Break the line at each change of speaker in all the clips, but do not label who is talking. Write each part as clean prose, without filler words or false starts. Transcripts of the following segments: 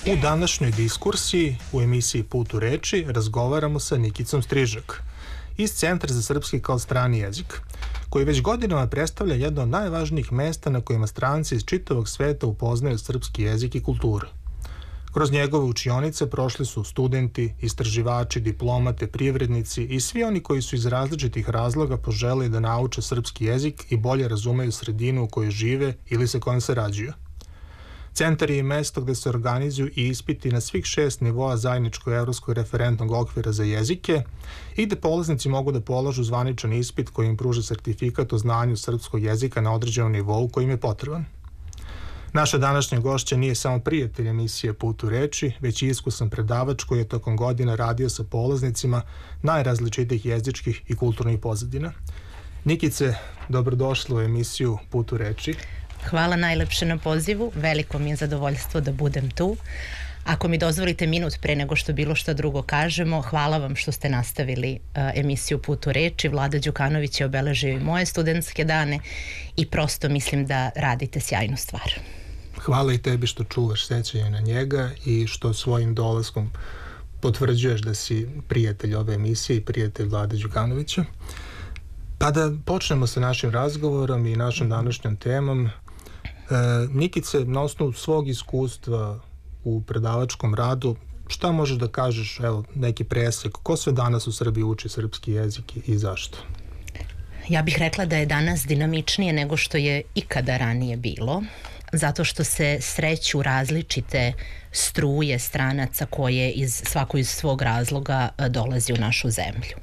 U današnjoj diskursiji u emisiji Put u reči razgovaramo sa Nikicom Strižak iz Centra za srpski kao strani jezik, koji već godinama predstavlja jedno od najvažnijih mesta na kojima stranci iz čitavog sveta upoznaju srpski jezik i kulturu. Kroz njegove učionice prošli su studenti, istraživači, diplomate, privrednici i svi oni koji su iz različitih razloga poželeli da nauče srpski jezik i bolje razumeju sredinu u kojoj žive ili sa kojom se rađuju. Centar je mesto gde se organizuju i ispiti na svih 6 nivoa zajedničkog evropskog referentnog okvira za jezike i gde polaznici mogu da polažu zvaničan ispit koji im pruža sertifikat o znanju srpskog jezika na određenom nivou koji im je potreban. Naša današnja gošća nije samo prijatelj emisije Put u reči, već i iskusan predavač koji je tokom godina radio sa polaznicima najrazličitijih jezičkih i kulturnih pozadina. Nikice, dobrodošla u emisiju Put u reči.
Hvala najlepše na pozivu, veliko mi je zadovoljstvo da budem tu. Ako mi dozvolite minut pre nego što bilo što drugo kažemo, hvala vam što ste nastavili emisiju Put u reči. Vlada Đukanović je obeležio i moje studentske dane i prosto mislim da radite sjajnu stvar.
Hvala i tebi što čuvaš sećanje na njega i što svojim dolaskom potvrđuješ da si prijatelj ove emisije i prijatelj Vlade Đukanovića. Pa da počnemo sa našim razgovorom i našom današnjom temom. Nikice, na osnovu svog iskustva u predavačkom radu, šta možeš da kažeš, evo, neki presek, ko sve danas u Srbiji uči srpski jezik i zašto?
Ja bih rekla da je danas dinamičnije nego što je ikada ranije bilo, zato što se sreću različite struje stranaca koje svako iz svog razloga dolazi u našu zemlju.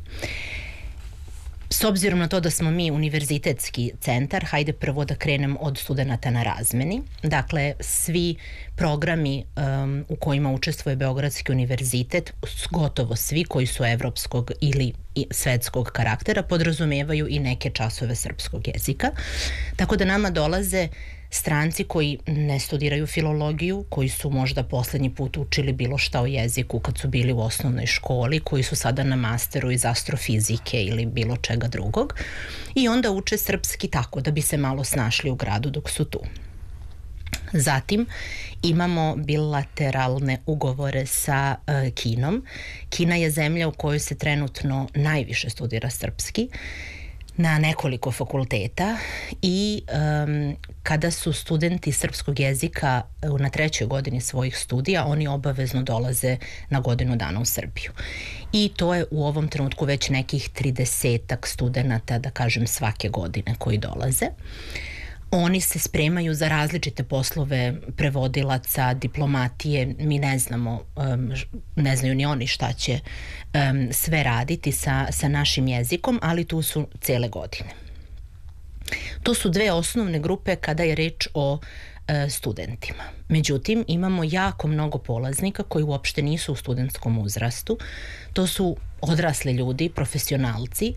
S obzirom na to da smo mi univerzitetski centar, hajde prvo da krenem od studenata na razmeni. Dakle, svi programi u kojima učestvuje Beogradski univerzitet, gotovo svi koji su evropskog ili svetskog karaktera, podrazumevaju i neke časove srpskog jezika. Tako da nama dolaze stranci koji ne studiraju filologiju, koji su možda poslednji put učili bilo šta o jeziku kad su bili u osnovnoj školi, koji su sada na masteru iz astrofizike ili bilo čega drugog i onda uče srpski tako da bi se malo snašli u gradu dok su tu. Zatim imamo bilateralne ugovore sa Kinom. Kina je zemlja u kojoj se trenutno najviše studira srpski na nekoliko fakulteta i kada su studenti srpskog jezika na 3. godini svojih studija, oni obavezno dolaze na godinu dana u Srbiju. I to je u ovom trenutku već nekih 30-ak studenata, da kažem, svake godine koji dolaze. Oni se spremaju za različite poslove prevodilaca, diplomatije, mi ne znamo, ne znaju ni oni šta će sve raditi sa našim jezikom, ali tu su cele godine. To su dve osnovne grupe kada je reč o studentima. Međutim, imamo jako mnogo polaznika koji uopšte nisu u studentskom uzrastu. To su odrasli ljudi, profesionalci